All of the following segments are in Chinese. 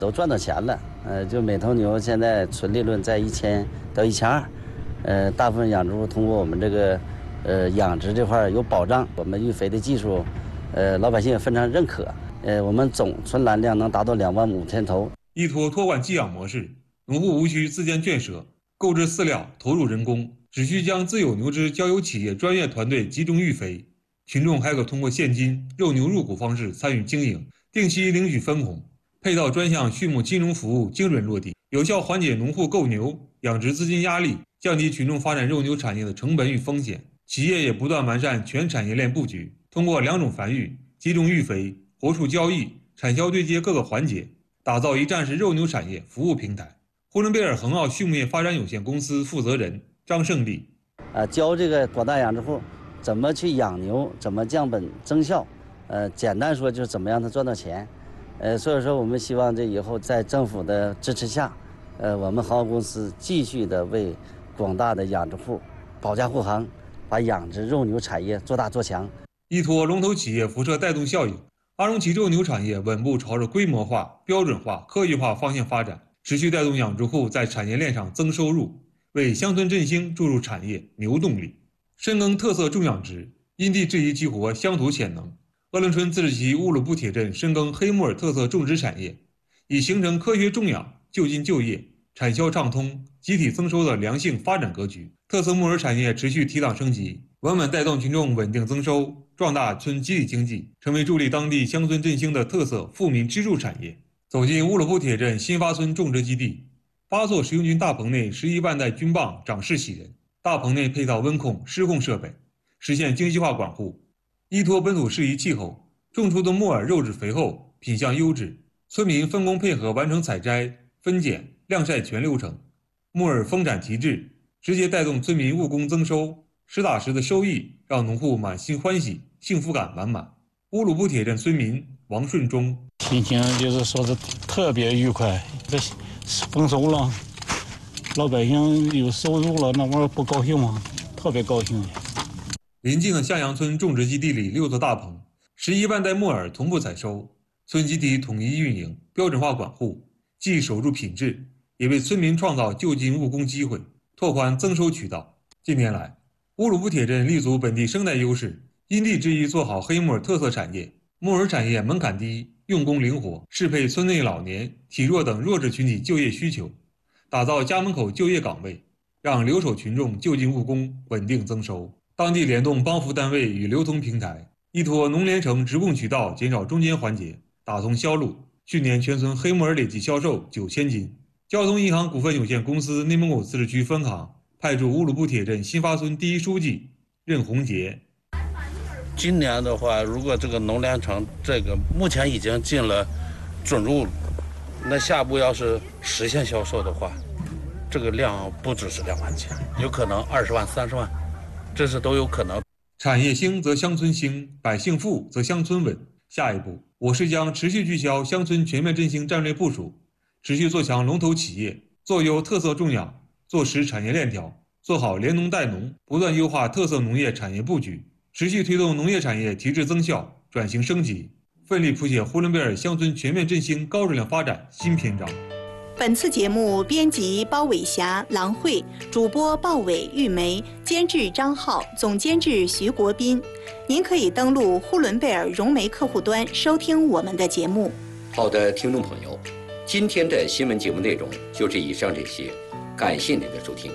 都赚到钱了。就每头牛现在纯利润在1000到1200，大部分养殖户通过我们这个养殖这块有保障，我们育肥的技术，老百姓也非常认可。我们总存栏量能达到25000头。 依托托管寄养模式，农户无需自建圈舍、购置饲料、投入人工，只需将自有牛只交由企业专业团队集中育肥。群众还可通过现金、肉牛入股方式参与经营，定期领取分红，配套专项畜牧金融服务精准落地，有效缓解农户购牛、养殖资金压力，降低群众发展肉牛产业的成本与风险。企业也不断完善全产业链布局，通过2种繁育、集中育肥、活畜交易、产销对接各个环节，打造一站式肉牛产业服务平台。呼伦贝尔恒奥畜牧业发展有限公司负责人张胜利， 教这个广大养殖户怎么去养牛，怎么降本增效，简单说就是怎么让他赚到钱。所以说我们希望这以后在政府的支持下，我们恒奥公司继续的为广大的养殖户保驾护航，把养殖肉牛产业做大做强。 依托龙头企业辐射带动效应，阿荣旗肉牛产业稳步朝着规模化、标准化、科技化方向发展，持续带动养殖户在产业链上增收入，为乡村振兴注入产业牛动力。深耕特色种养殖，因地制宜激活乡土潜能。鄂伦春自治旗乌鲁布铁镇深耕黑木耳特色种植产业，以形成科学种养、就近就业、产销畅通、集体增收的良性发展格局。特色木耳产业持续提档升级，稳稳带动群众稳定增收，壮大村集体经济，成为助力当地乡村振兴的特色富民支柱产业。走进乌鲁布铁镇新发村种植基地，8座食用菌大棚内11万袋菌蚌长势喜人，大棚内配套温控、湿控设备，实现精细化管护。依托本土适宜气候，种出的木耳肉质肥厚，品相优质，村民分工配合完成采摘、分拣、晾晒全流程，木耳丰产提质，直接带动村民务工增收，实打实的收益让农户满心欢喜，幸福感满满。乌鲁布铁镇村民王顺忠， 心情就是说是特别愉快，这丰收了，老百姓有收入了，那玩意儿不高兴吗？特别高兴。 邻近的向阳村种植基地里6座大棚，11万袋木耳同步采收，村集体统一运营，标准化管护，既守住品质，也为村民创造就近务工机会，拓宽增收渠道。近年来，乌鲁布铁镇立足本地生态优势，因地制宜做好黑木耳特色产业。木耳产业门槛低，用工灵活，适配村内老年、体弱等弱势群体就业需求，打造家门口就业岗位，让留守群众就近务工，稳定增收。当地联动帮扶单位与流通平台，依托农联城直供渠道，减少中间环节，打通销路。去年全村黑木耳累计销售9000斤。交通银行股份有限公司内蒙古自治区分行派驻乌鲁布铁镇新发村第1书记任洪杰。 今年的话，如果这个农联城这个目前已经进了准入，那下步要是实现销售的话，这个量不只是2万斤，有可能20万、30万。这是都有可能。 产业兴则乡村兴，百姓富则乡村稳。下一步，我市将持续聚焦乡村全面振兴战略部署，持续做强龙头企业，做优特色种养，做实产业链条，做好联农带农，不断优化特色农业产业布局，持续推动农业产业提质增效、转型升级，奋力谱写呼伦贝尔乡村全面振兴高质量发展新篇章。 本次节目编辑包伟霞、郎慧，主播鲍伟、玉梅，监制张浩，总监制徐国斌。您可以登录呼伦贝尔融媒客户端收听我们的节目。 好的，听众朋友，今天的新闻节目内容就是以上这些，感谢您的收听。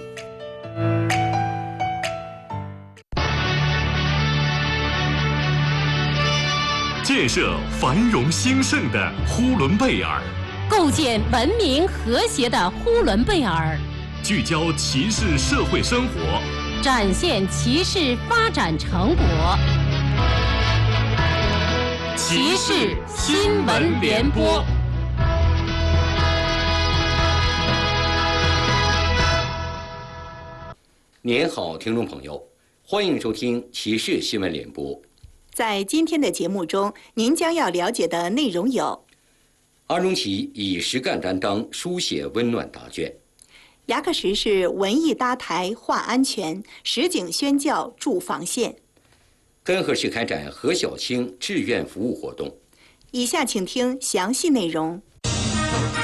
建设繁荣兴盛的呼伦贝尔， 构建文明和谐的呼伦贝尔， 聚焦骑士社会生活， 展现骑士发展成果。骑士新闻联播。 您好，听众朋友，欢迎收听骑士新闻联播。 在今天的节目中，您将要了解的内容有： 阿荣旗以实干担当，书写温暖答卷； 牙克石市文艺搭台话安全，实景宣教筑防线； 根河市开展何小青志愿服务活动。 以下请听详细内容。